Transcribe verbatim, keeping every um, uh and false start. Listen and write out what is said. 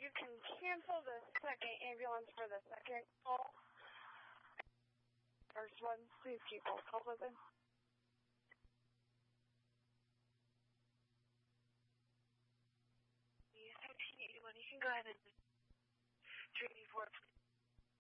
you can cancel the second ambulance for the second call. First one, please keep both calls open. thirteen eighty-one, you can go ahead and treat me for it.